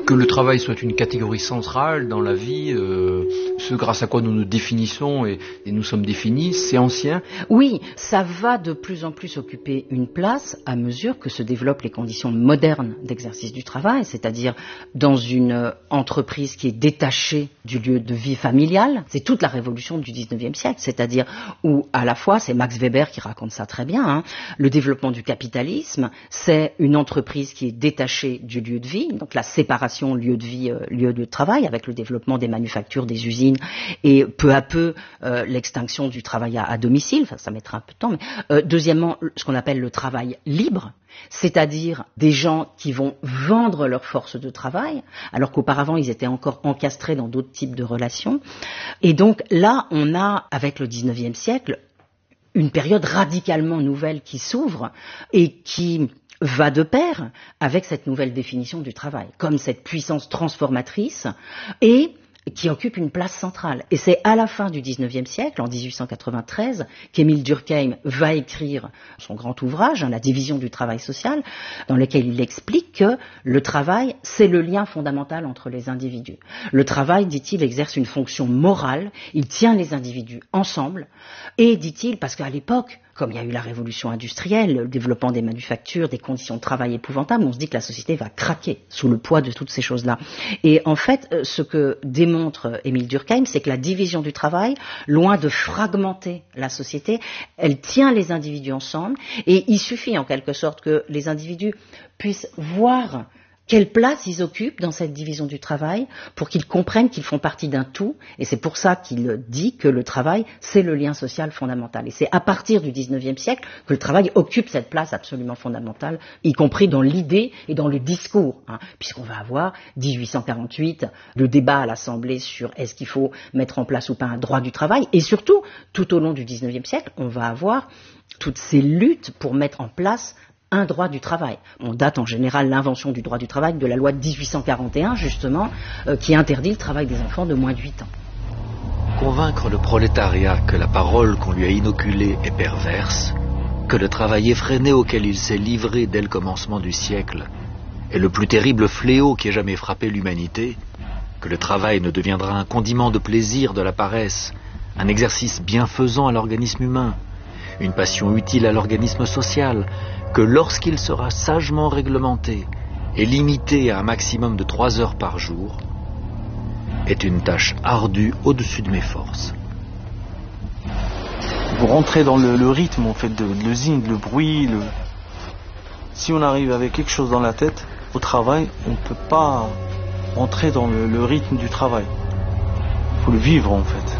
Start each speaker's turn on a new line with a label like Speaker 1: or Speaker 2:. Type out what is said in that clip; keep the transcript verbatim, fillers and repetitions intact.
Speaker 1: Que le travail soit une catégorie centrale dans la vie, euh, ce grâce à quoi nous nous définissons et, et nous sommes définis, c'est ancien.
Speaker 2: Oui, ça va de plus en plus occuper une place à mesure que se développent les conditions modernes d'exercice du travail, c'est-à-dire dans une entreprise qui est détachée du lieu de vie familial. C'est toute la révolution du dix-neuvième siècle, c'est-à-dire où à la fois, c'est Max Weber qui raconte ça très bien, hein, le développement du capitalisme, c'est une entreprise qui est détachée du lieu de vie, donc la séparation lieu de vie, euh, lieu de travail, avec le développement des manufactures, des usines, et peu à peu euh, l'extinction du travail à, à domicile, enfin, ça mettra un peu de temps, mais euh, deuxièmement, ce qu'on appelle le travail libre, c'est-à-dire des gens qui vont vendre leur force de travail, alors qu'auparavant ils étaient encore encastrés dans d'autres types de relations. Et donc là, on a, avec le dix-neuvième siècle, une période radicalement nouvelle qui s'ouvre et qui va de pair avec cette nouvelle définition du travail, comme cette puissance transformatrice et qui occupe une place centrale. Et c'est à la fin du dix-neuvième siècle, en dix-huit cent quatre-vingt-treize, qu'Émile Durkheim va écrire son grand ouvrage, hein, La division du travail social, dans lequel il explique que le travail, c'est le lien fondamental entre les individus. Le travail, dit-il, exerce une fonction morale, il tient les individus ensemble, et, dit-il, parce qu'à l'époque, comme il y a eu la révolution industrielle, le développement des manufactures, des conditions de travail épouvantables, on se dit que la société va craquer sous le poids de toutes ces choses-là. Et en fait, ce que démontre Émile Durkheim, c'est que la division du travail, loin de fragmenter la société, elle tient les individus ensemble, et il suffit en quelque sorte que les individus puissent voir quelle place ils occupent dans cette division du travail pour qu'ils comprennent qu'ils font partie d'un tout, et c'est pour ça qu'il dit que le travail, c'est le lien social fondamental. Et c'est à partir du dix-neuvième siècle que le travail occupe cette place absolument fondamentale, y compris dans l'idée et dans le discours, hein, puisqu'on va avoir, dix-huit cent quarante-huit, le débat à l'Assemblée sur est-ce qu'il faut mettre en place ou pas un droit du travail, et surtout, tout au long du dix-neuvième siècle, on va avoir toutes ces luttes pour mettre en place un droit du travail. On date en général l'invention du droit du travail de la loi de dix-huit cent quarante et un, justement, euh, qui interdit le travail des enfants de moins de huit ans.
Speaker 3: Convaincre le prolétariat que la parole qu'on lui a inoculée est perverse, que le travail effréné auquel il s'est livré dès le commencement du siècle est le plus terrible fléau qui ait jamais frappé l'humanité, que le travail ne deviendra un condiment de plaisir de la paresse, un exercice bienfaisant à l'organisme humain, une passion utile à l'organisme social, que lorsqu'il sera sagement réglementé et limité à un maximum de trois heures par jour, est une tâche ardue au-dessus de mes forces.
Speaker 4: Vous rentrez dans le, le rythme en fait de, de l'usine, le bruit. Le... Si on arrive avec quelque chose dans la tête, au travail, on ne peut pas rentrer dans le, le rythme du travail. Il faut le vivre en fait.